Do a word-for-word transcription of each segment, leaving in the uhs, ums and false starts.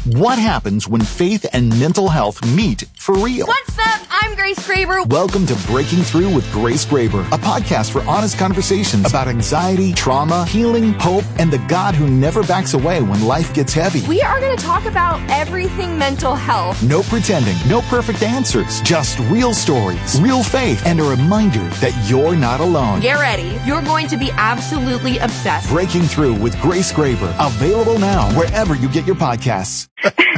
What happens when faith and mental health meet for real? What's up? I'm Grace Graber. Welcome to Breaking Through with Grace Graber, a podcast for honest conversations about anxiety, trauma, healing, hope, and the God who never backs away when life gets heavy. We are going to talk about everything mental health. No pretending, no perfect answers, just real stories, real faith, and a reminder that you're not alone. Get ready. You're going to be absolutely obsessed. Breaking Through with Grace Graber, available now wherever you get your podcasts.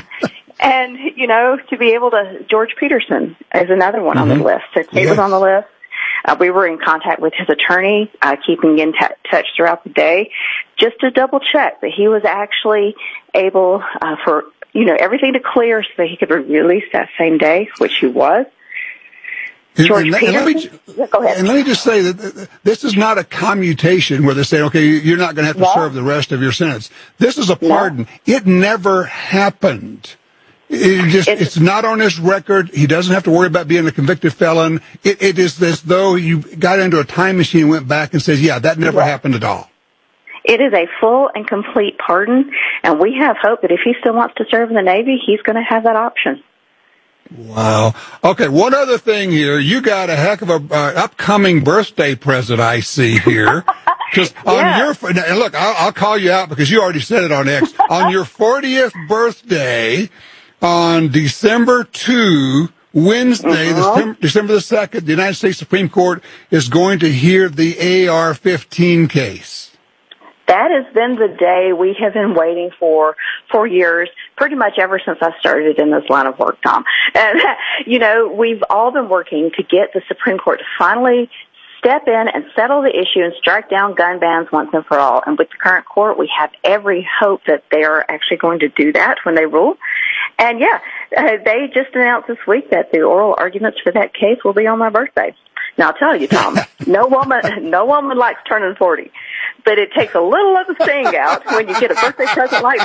And, you know, to be able to, George Peterson is another one mm-hmm. on the list. So he yeah. was on the list. Uh, we were in contact with his attorney, uh, keeping in t- touch throughout the day, just to double check that he was actually able uh, for, you know, everything to clear so that he could be released that same day, which he was. George and, Peterson? And let, me, yeah, go ahead. and let me just say that this is not a commutation where they say, okay, you're not going to have to no. serve the rest of your sentence. This is a pardon. No. It never happened. It just, it's, it's not on his record. He doesn't have to worry about being a convicted felon. It, it is as though you got into a time machine and went back and says, yeah, that never yeah. happened at all. It is a full and complete pardon, and we have hope that if he still wants to serve in the Navy, he's going to have that option. Wow. Okay, one other thing here. You got a heck of a uh, upcoming birthday present I see here. Because yeah. on your, now, look, I'll, I'll call you out because you already said it on X. On your fortieth birthday, on December second, Wednesday, uh-huh. December the second, the United States Supreme Court is going to hear the A R fifteen case. That has been the day we have been waiting for for years, pretty much ever since I started in this line of work, Tom. And, you know, we've all been working to get the Supreme Court to finally step in and settle the issue and strike down gun bans once and for all. And with the current court, we have every hope that they are actually going to do that when they rule. And, yeah, uh, they just announced this week that the oral arguments for that case will be on my birthday. Now, I'll tell you, Tom, no woman, no woman likes turning forty, but it takes a little of the sting out when you get a birthday present like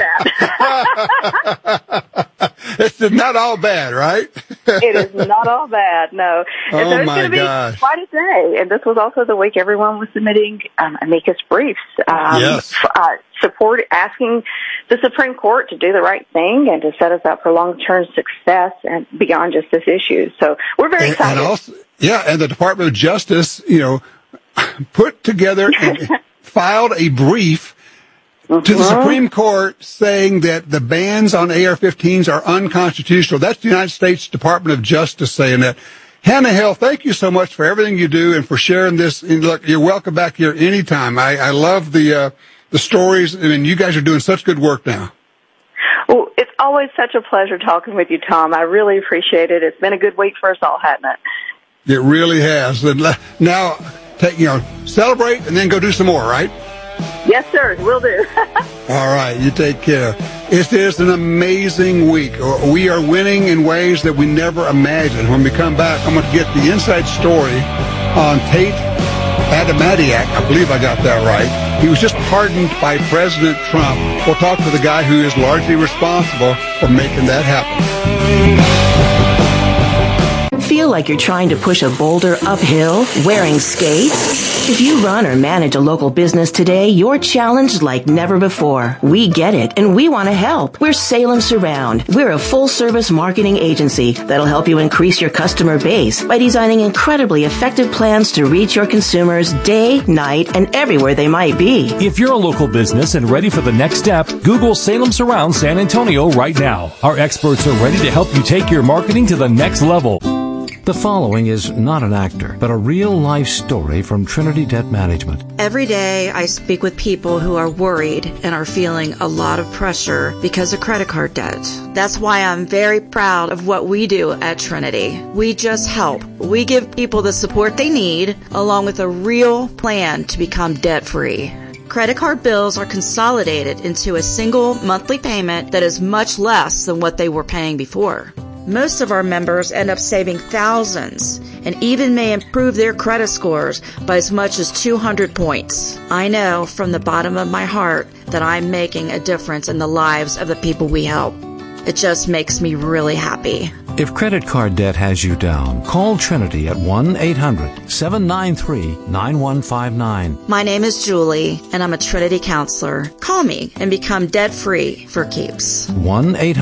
that. It's not all bad, right? It is not all bad, no. And oh so it's my going to be gosh. quite a day. And this was also the week everyone was submitting um, amicus briefs, um, yes. f- uh, support, asking the Supreme Court to do the right thing and to set us up for long-term success and beyond just this issue. So we're very and, excited. And also, yeah, and the Department of Justice, you know, put together and filed a brief mm-hmm. to the Supreme Court saying that the bans on A R fifteens are unconstitutional. That's the United States Department of Justice saying that. Hannah Hill, thank you so much for everything you do and for sharing this. And look, you're welcome back here anytime. I, I love the uh, the stories, I mean, you guys are doing such good work now. Well, it's always such a pleasure talking with you, Tom. I really appreciate it. It's been a good week for us all, hasn't it? It really has. And now, take, you know, celebrate and then go do some more, right? Yes, sir. Will do. All right. You take care. It is an amazing week. We are winning in ways that we never imagined. When we come back, I'm going to get the inside story on Tate Adamadiak. I believe I got that right. He was just pardoned by President Trump. We'll talk to the guy who is largely responsible for making that happen. Feel like you're trying to push a boulder uphill wearing skates? If you run or manage a local business today, you're challenged like never before. We get it, and we want to help. We're Salem Surround. We're a full-service marketing agency that'll help you increase your customer base by designing incredibly effective plans to reach your consumers day, night, and everywhere they might be. If you're a local business and ready for the next step, Google Salem Surround San Antonio right now. Our experts are ready to help you take your marketing to the next level. The following is not an actor, but a real-life story from Trinity Debt Management. Every day I speak with people who are worried and are feeling a lot of pressure because of credit card debt. That's why I'm very proud of what we do at Trinity. We just help. We give people the support they need, along with a real plan to become debt-free. Credit card bills are consolidated into a single monthly payment that is much less than what they were paying before. Most of our members end up saving thousands and even may improve their credit scores by as much as two hundred points. I know from the bottom of my heart that I'm making a difference in the lives of the people we help. It just makes me really happy. If credit card debt has you down, call Trinity at one eight hundred seven nine three nine one five nine. My name is Julie, and I'm a Trinity counselor. Call me and become debt-free for keeps. one eight hundred